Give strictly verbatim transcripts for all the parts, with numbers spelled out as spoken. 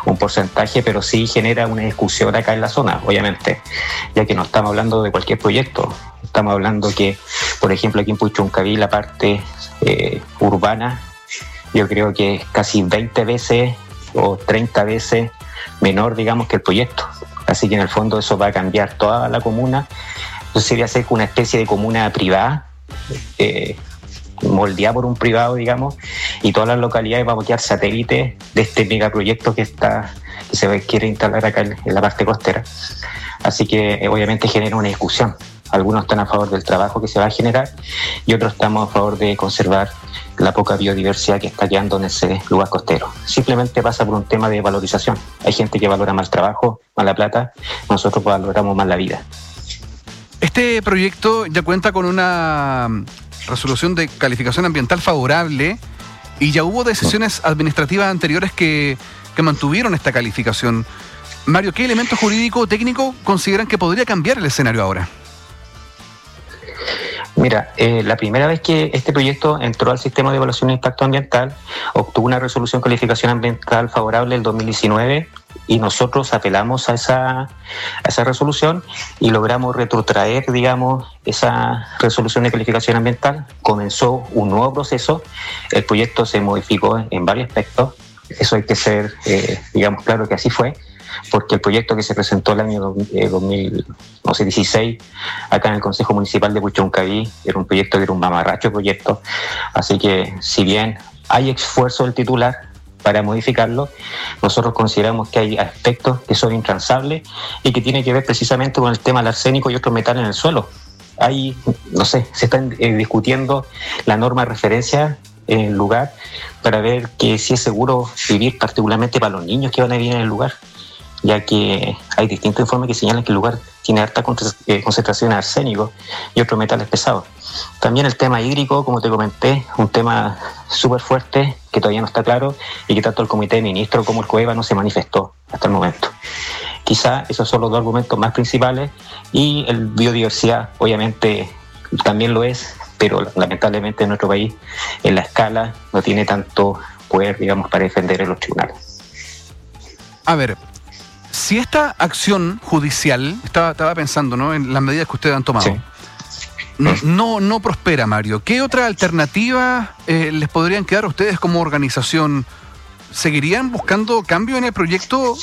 un porcentaje, pero sí genera una discusión acá en la zona, obviamente, ya que no estamos hablando de cualquier proyecto. Estamos hablando que, por ejemplo, aquí en Puchuncaví, la parte eh, urbana, yo creo que es casi veinte veces o treinta veces menor, digamos, que el proyecto. Así que en el fondo eso va a cambiar toda la comuna. Entonces sería ser una especie de comuna privada, eh, moldeada por un privado, digamos, y todas las localidades van a quedar satélites de este megaproyecto que está, que se quiere instalar acá en, en la parte costera. Así que eh, obviamente genera una discusión. Algunos están a favor del trabajo que se va a generar y otros estamos a favor de conservar la poca biodiversidad que está quedando en ese lugar costero. Simplemente pasa por un tema de valorización. Hay gente que valora más el trabajo, más la plata, nosotros valoramos más la vida. Este proyecto ya cuenta con una resolución de calificación ambiental favorable y ya hubo decisiones administrativas anteriores que, que mantuvieron esta calificación. Mario, ¿qué elemento jurídico o técnico consideran que podría cambiar el escenario ahora? Mira, eh, la primera vez que este proyecto entró al sistema de evaluación de impacto ambiental, obtuvo una resolución de calificación ambiental favorable el dos mil diecinueve y nosotros apelamos a esa, a esa resolución y logramos retrotraer, digamos, esa resolución de calificación ambiental. Comenzó un nuevo proceso, el proyecto se modificó en varios aspectos, eso hay que ser, eh, digamos, claro que así fue, porque el proyecto que se presentó el año dos mil dieciséis acá en el Consejo Municipal de Puchuncaví era un proyecto que era un mamarracho proyecto, así que si bien hay esfuerzo del titular para modificarlo, nosotros consideramos que hay aspectos que son intransables y que tienen que ver precisamente con el tema del arsénico y otros metales en el suelo. Hay, no sé, se están eh, discutiendo la norma de referencia en el lugar para ver que si es seguro vivir, particularmente para los niños que van a vivir en el lugar, ya que hay distintos informes que señalan que el lugar tiene alta concentración de arsénico y otros metales pesados. También el tema hídrico, como te comenté, un tema súper fuerte que todavía no está claro y que tanto el Comité de Ministros como el COEVA no se manifestó hasta el momento. Quizá esos son los dos argumentos más principales y el biodiversidad obviamente también lo es, pero lamentablemente en nuestro país en la escala no tiene tanto poder, digamos, para defender en los tribunales. A ver, si esta acción judicial, estaba, estaba pensando, ¿no?, en las medidas que ustedes han tomado, sí. no, no, no prospera, Mario, ¿qué otra alternativa eh, les podrían quedar a ustedes como organización? ¿Seguirían buscando cambio en el proyecto?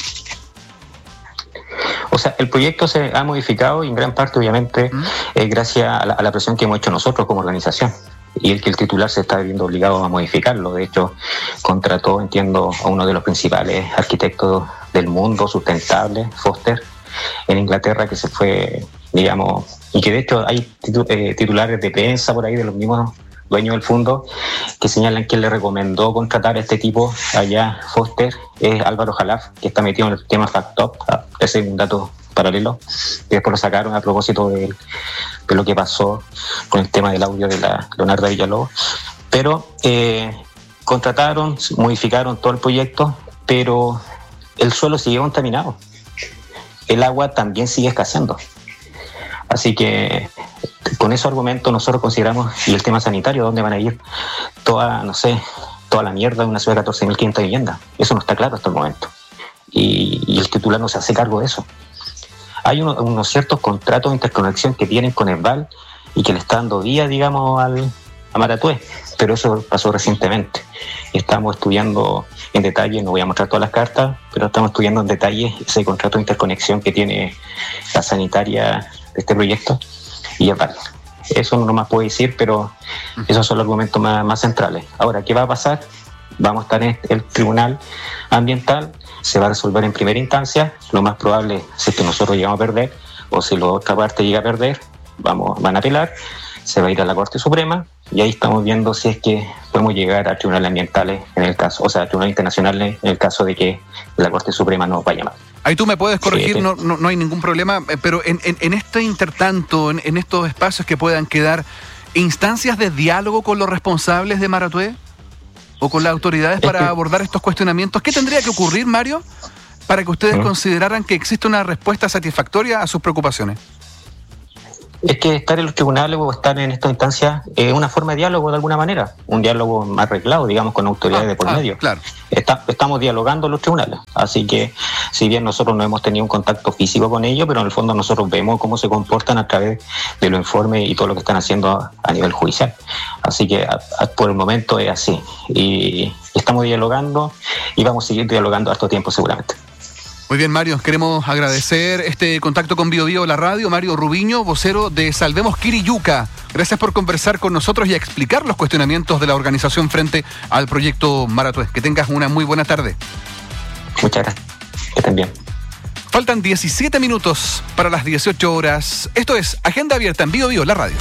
O sea, el proyecto se ha modificado y en gran parte, obviamente, ¿Mm? eh, gracias a la, a la presión que hemos hecho nosotros como organización. Y el que el titular se está viendo obligado a modificarlo. De hecho, contrató, entiendo, a uno de los principales arquitectos del mundo sustentable, Foster, en Inglaterra, que se fue, digamos, y que de hecho hay titu- eh, titulares de prensa por ahí de los mismos dueños del fondo que señalan que le recomendó contratar a este tipo allá, Foster, es Álvaro Jalaf, que está metido en el tema Factop, ese es un dato paralelo, y después lo sacaron a propósito de, de lo que pasó con el tema del audio de la Leonardo Villalobos, pero eh, contrataron, modificaron todo el proyecto, pero el suelo sigue contaminado, el agua también sigue escaseando, así que con esos argumentos nosotros consideramos, y el tema sanitario, ¿dónde van a ir toda, no sé, toda la mierda de una ciudad de catorce mil quinientas viviendas? Eso no está claro hasta el momento, y, y el titular no se hace cargo de eso. Hay unos, unos ciertos contratos de interconexión que tienen con ESVAL y que le está dando vía, digamos, al, a Maratúe, pero eso pasó recientemente. Estamos estudiando en detalle, no voy a mostrar todas las cartas, pero estamos estudiando en detalle ese contrato de interconexión que tiene la sanitaria de este proyecto y ESVAL. Eso no más puedo decir, pero esos son los argumentos más, más centrales. Ahora, ¿qué va a pasar? Vamos a estar en el tribunal ambiental, se va a resolver en primera instancia, lo más probable es que nosotros llegamos a perder, o si la otra parte llega a perder, vamos, van a apelar, se va a ir a la Corte Suprema, y ahí estamos viendo si es que podemos llegar a tribunales ambientales en el caso, o sea, a tribunales internacionales en el caso de que la Corte Suprema nos vaya mal. Ahí tú me puedes corregir, sí, no, no, no hay ningún problema, pero en, en, en este intertanto, en, en estos espacios que puedan quedar, ¿instancias de diálogo con los responsables de Maratúe o con las autoridades para este... abordar estos cuestionamientos? ¿Qué tendría que ocurrir, Mario, para que ustedes ¿Mm? consideraran que existe una respuesta satisfactoria a sus preocupaciones? Es que estar en los tribunales o estar en esta instancia es una forma de diálogo de alguna manera, un diálogo más arreglado, digamos, con autoridades ah, de por ah, medio. Claro. Está, estamos dialogando en los tribunales, así que si bien nosotros no hemos tenido un contacto físico con ellos, pero en el fondo nosotros vemos cómo se comportan a través de los informes y todo lo que están haciendo a, a nivel judicial. Así que a, a, por el momento es así, y estamos dialogando y vamos a seguir dialogando harto tiempo seguramente. Muy bien, Mario, queremos agradecer este contacto con Bio Bio, la radio. Mario Rubiño, vocero de Salvemos Quiriyuca. Gracias por conversar con nosotros y a explicar los cuestionamientos de la organización frente al proyecto Maratúe. Que tengas una muy buena tarde. Muchas gracias. Que estén bien. Faltan diecisiete minutos para las dieciocho horas. Esto es Agenda Abierta en Bio Bio, la radio.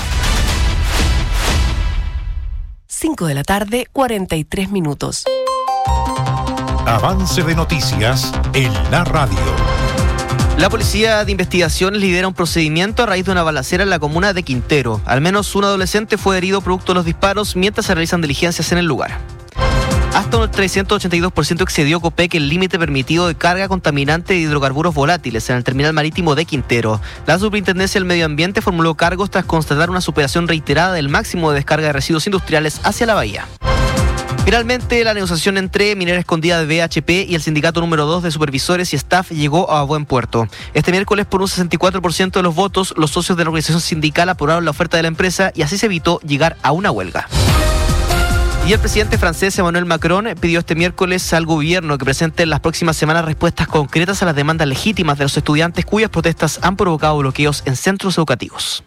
cinco de la tarde, cuarenta y tres minutos. Avance de noticias en la radio. La Policía de Investigaciones lidera un procedimiento a raíz de una balacera en la comuna de Quintero. Al menos un adolescente fue herido producto de los disparos mientras se realizan diligencias en el lugar. Hasta un trescientos ochenta y dos por ciento excedió Copec el límite permitido de carga contaminante de hidrocarburos volátiles en el terminal marítimo de Quintero. La Superintendencia del Medio Ambiente formuló cargos tras constatar una superación reiterada del máximo de descarga de residuos industriales hacia la bahía. Finalmente, la negociación entre Minera Escondida de B H P y el sindicato número dos de supervisores y staff llegó a buen puerto. Este miércoles, por un sesenta y cuatro por ciento de los votos, los socios de la organización sindical aprobaron la oferta de la empresa y así se evitó llegar a una huelga. Y el presidente francés Emmanuel Macron pidió este miércoles al gobierno que presente en las próximas semanas respuestas concretas a las demandas legítimas de los estudiantes cuyas protestas han provocado bloqueos en centros educativos.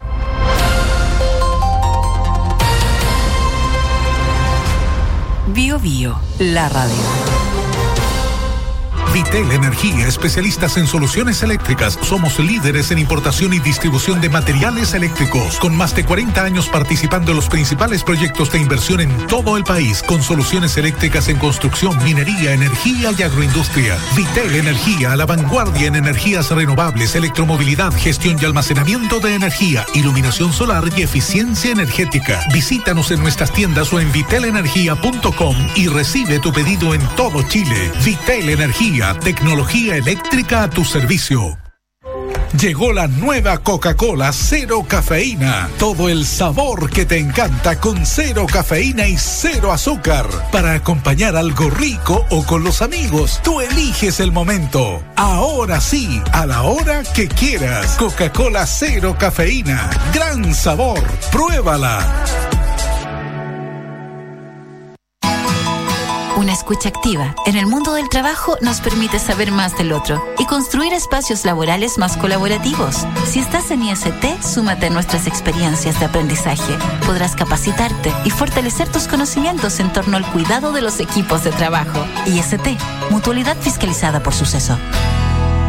Bio Bio, la radio. Vitel Energía, especialistas en soluciones eléctricas. Somos líderes en importación y distribución de materiales eléctricos, con más de cuarenta años participando en los principales proyectos de inversión en todo el país, con soluciones eléctricas en construcción, minería, energía y agroindustria. Vitel Energía, a la vanguardia en energías renovables, electromovilidad, gestión y almacenamiento de energía, iluminación solar y eficiencia energética. Visítanos en nuestras tiendas o en vitel energía punto com y recibe tu pedido en todo Chile. Vitel Energía, tecnología eléctrica a tu servicio. Llegó la nueva Coca-Cola Cero Cafeína. Todo el sabor que te encanta con cero cafeína y cero azúcar. Para acompañar algo rico o con los amigos, tú eliges el momento. Ahora sí, a la hora que quieras. Coca-Cola Cero Cafeína. Gran sabor. Pruébala. Una escucha activa en el mundo del trabajo nos permite saber más del otro y construir espacios laborales más colaborativos. Si estás en I S T, súmate a nuestras experiencias de aprendizaje. Podrás capacitarte y fortalecer tus conocimientos en torno al cuidado de los equipos de trabajo. I S T, Mutualidad Fiscalizada por Suceso.